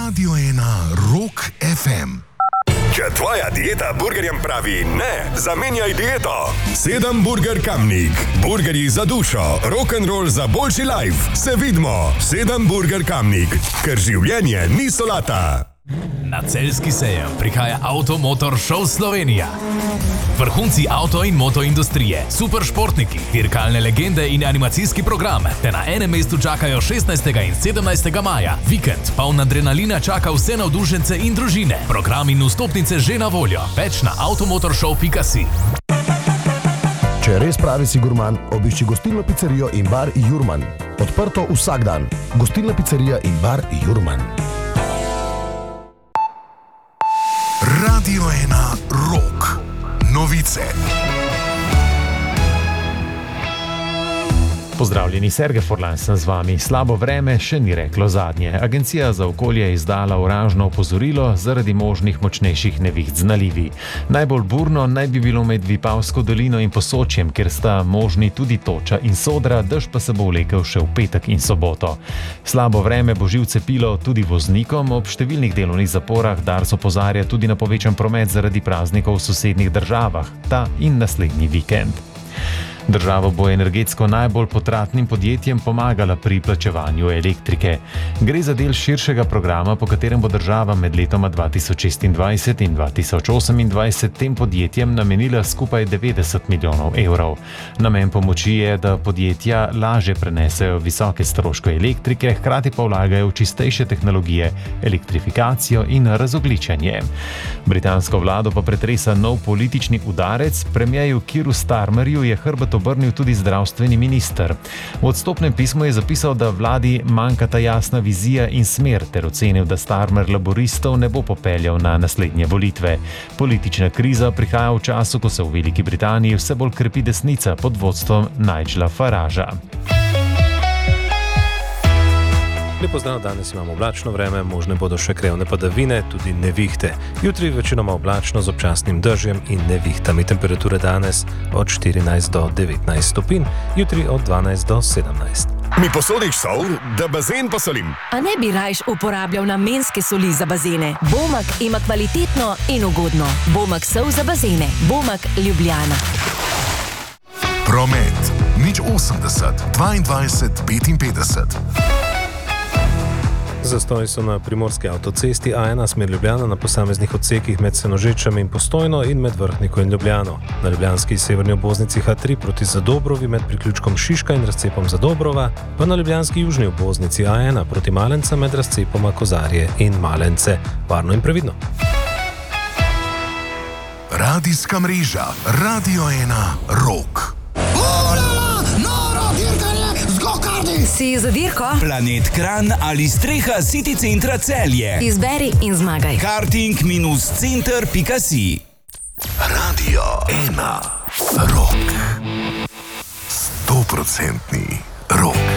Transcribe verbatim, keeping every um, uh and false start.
Radio ena Rock ef em. Če tvoja dieta burgerjem pravi ne, zamenjaj dieto. Sedem Burger Kamnik. Burgerji za dušo, rock'n'roll za boljši life. Se vidimo. Sedem Burger Kamnik. Ker življenje ni solata. Na celjski sejem prihaja Auto Motor Show Slovenija. Vrhunci avto in moto industrije, super športniki, dirkalne legende in animacijski program te na enem mestu čakajo šestnajstega in sedemnajstega maja. Vikend poln adrenalina čaka vse navdušence in družine. Program in vstopnice že na voljo. Več na avtomotorshow pika si. Če res pravi si gurman, obišči gostilno pizzerijo in bar Jurman. Odprto vsak dan. Gostilna pizzerija in bar Jurman. Radio ena Rock. Novice. Pozdravljeni, Sergej Forlan sem z vami. Slabo vreme še ni reklo zadnje. Agencija za okolje je izdala oranžno opozorilo zaradi možnih močnejših neviht z nalivi. Najbolj burno naj bi bilo med Vipavsko dolino in Posočjem, kjer sta možni tudi toča in sodra, dež pa se bo vlekel še v petek in soboto. Slabo vreme bo živce pilo tudi voznikom. Ob številnih delovnih zaporah Dars opozarja tudi na povečan promet zaradi praznikov v sosednjih državah, ta in naslednji vikend. Država bo energetsko najbolj potratnim podjetjem pomagala pri plačevanju elektrike. Gre za del širšega programa, po katerem bo država med letoma dva tisoč šestindvajset in dva tisoč osemindvajset tem podjetjem namenila skupaj devetdeset milijonov evrov. Namen pomoči je, da podjetja lažje prenesejo visoke stroške elektrike, hkrati pa vlagajo v čistejše tehnologije, elektrifikacijo in razogličenje. Britansko vlado pa pretresa nov politični udarec. Premierju Keeru Starmerju je hrbet obrnil tudi zdravstveni minister. V odstopnem pismu je zapisal, da vladi manjkata jasna vizija in smer, ter ocenil, da Starmer laboristov ne bo popeljal na naslednje volitve. Politična kriza prihaja v času, ko se v Veliki Britaniji vse bolj krepi desnica pod vodstvom Nigela Faragea. Lep pozdrav, danes imamo oblačno vreme, možne bodo še krajevne padavine, tudi nevihte. Jutri večinoma oblačno z občasnim dežjem in nevihtami. Temperature danes od štirinajst do devetnajst stopinj, jutri od dvanajst do sedemnajst. Mi posodiš sol, da bazen posolim. A ne bi rajš uporabljal namenske soli za bazene? Bomak ima kvalitetno in ugodno. Bomak sol za bazene. Bomak Ljubljana. Promet. Nič osemdeset, dvaindvajset, petinpetdeset. Zastoji so na primorski avtocesti A ena smer Ljubljana na posameznih odsekih med Senožečami in Postojno in med Vrhniko in Ljubljano. Na ljubljanski severni obvoznici H tri proti Zadobrovi med priključkom Šiška in razcepom Zadobrova, pa na ljubljanski južni obvoznici A ena proti Malenca med razcepoma Kozarje in Malence. Varno in previdno. Radijska mreža Radio ena Rock. Si za dirko? Planet Kranj ali streha City centra Celje. Izberi in zmagaj. karting center pika si. Radio ena Rock. Stoprocentni rock.